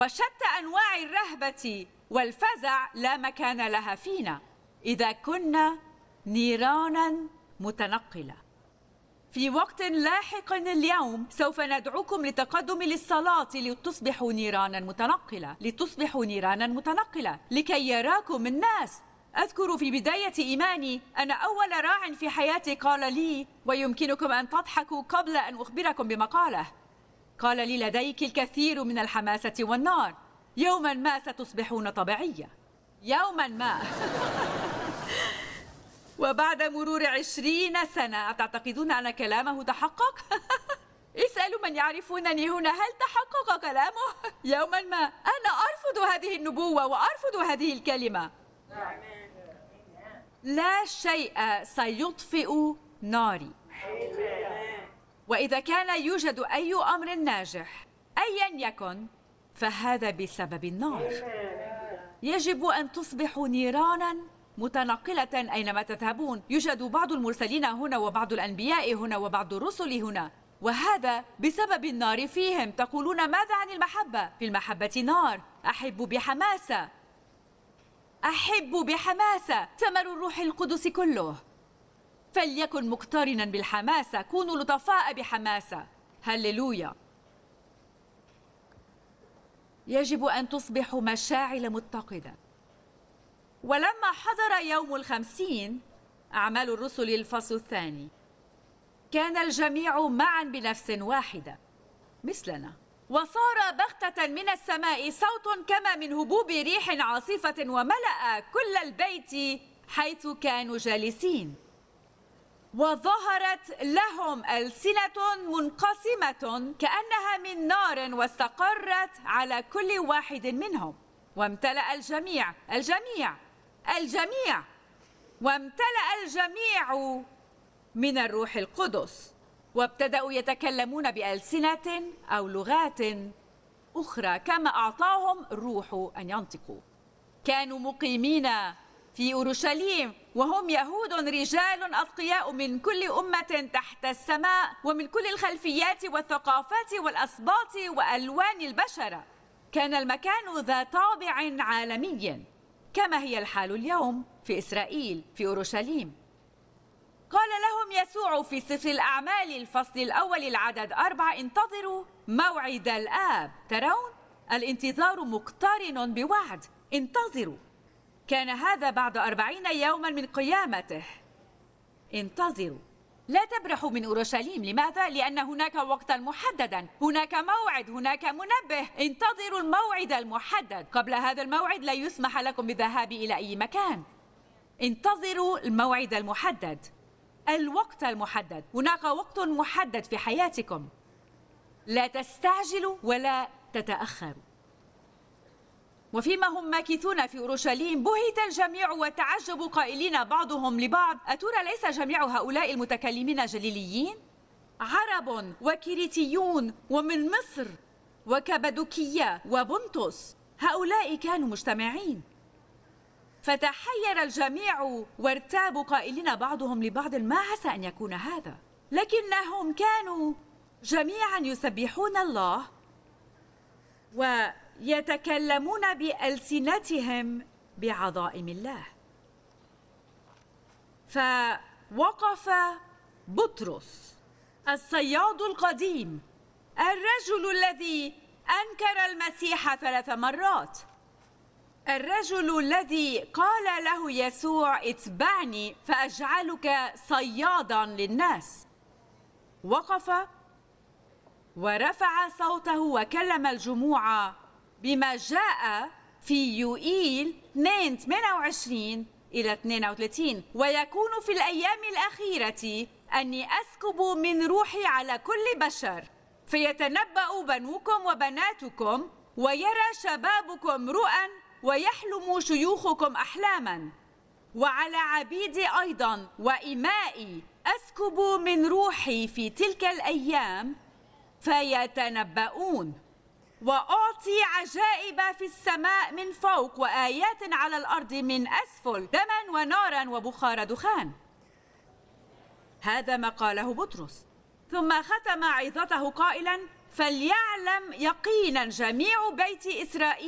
وشتى أنواع الرهبة والفزع لا مكان لها فينا إذا كنا نيرانا متنقلة. في وقت لاحق اليوم سوف ندعوكم للتقدم للصلاة لتصبحوا نيرانا متنقلة، لتصبحوا نيرانا متنقلة لكي يراكم الناس. أذكر في بداية إيماني أن أول راع في حياتي قال لي، ويمكنكم أن تضحكوا قبل أن أخبركم بمقاله، قال لي: لديك الكثير من الحماسة والنار، يوما ما ستصبحون طبيعية، يوما ما. وبعد مرور 20 سنة أتعتقدون أن كلامه تحقق؟ اسألوا من يعرفونني هنا، هل تحقق كلامه؟ يوما ما. أنا أرفض هذه النبوة وأرفض هذه الكلمة. لا شيء سيطفئ ناري. وإذا كان يوجد أي أمر ناجح أيا يكن فهذا بسبب النار. يجب أن تصبحوا نيرانا متنقلة أينما تذهبون. يوجد بعض المرسلين هنا وبعض الأنبياء هنا وبعض الرسل هنا، وهذا بسبب النار فيهم. تقولون ماذا عن المحبة؟ في المحبة نار. أحب بحماسة، أحب بحماسة. ثمر الروح القدس كله فليكن مقترنا بالحماسة. كونوا لطفاء بحماسة. هللويا. يجب أن تصبحوا مشاعل متقدة. ولما حضر يوم 50 أعمال الرسل الفصل 2 كان الجميع معا بنفس واحدة مثلنا، وصار بغتة من السماء صوت كما من هبوب ريح عاصفة وملأ كل البيت حيث كانوا جالسين، وظهرت لهم ألسنة منقسمة كأنها من نار واستقرت على كل واحد منهم، وامتلأ الجميع وامتلأ الجميع من الروح القدس، وابتدأوا يتكلمون بألسنة أو لغات أخرى كما أعطاهم الروح أن ينطقوا. كانوا مقيمين في أورشليم وهم يهود رجال أتقياء من كل أمة تحت السماء ومن كل الخلفيات والثقافات والأسباط وألوان البشرة. كان المكان ذا طابع عالمي كما هي الحال اليوم في إسرائيل في أورشليم. قال لهم يسوع في سفر الأعمال الفصل الأول العدد 4: انتظروا موعد الآب. ترون الانتظار مقترن بوعد. انتظروا. كان هذا بعد 40 يوما من قيامته. انتظروا. لا تبرحوا من أورشليم. لماذا؟ لأن هناك وقتا محددا، هناك موعد، هناك منبه. انتظروا الموعد المحدد. قبل هذا الموعد لا يسمح لكم بالذهاب إلى أي مكان. انتظروا الموعد المحدد، الوقت المحدد. هناك وقت محدد في حياتكم. لا تستعجلوا ولا تتأخروا. وفيما هم ماكثون في أورشليم بهت الجميع وتعجبوا قائلين بعضهم لبعض: أترى ليس جميع هؤلاء المتكلمين جليليين؟ عرب وكريتيون ومن مصر وكبدوكية وبنطس، هؤلاء كانوا مجتمعين. فتحير الجميع وارتابوا قائلين بعضهم لبعض: ما عسى أن يكون هذا؟ لكنهم كانوا جميعا يسبحون الله ويتكلمون بألسنتهم بعظائم الله. فوقف بطرس الصياد القديم، الرجل الذي أنكر المسيح 3 مرات، الرجل الذي قال له يسوع: اتبعني فأجعلك صيادا للناس. وقف ورفع صوته وكلم الجموع بما جاء في يوئيل 2:28 إلى 32: ويكون في الأيام الأخيرة أني أسكب من روحي على كل بشر، فيتنبأ بنوكم وبناتكم، ويرى شبابكم رؤى، ويحلم شيوخكم أحلاما، وعلى عبيدي أيضا وإمائي أسكب من روحي في تلك الأيام فيتنبؤون، وأعطي عجائب في السماء من فوق وآيات على الأرض من أسفل، دما ونارا وبخار دخان. هذا ما قاله بطرس. ثم ختم عظته قائلا: فليعلم يقينا جميع بيت إسرائيل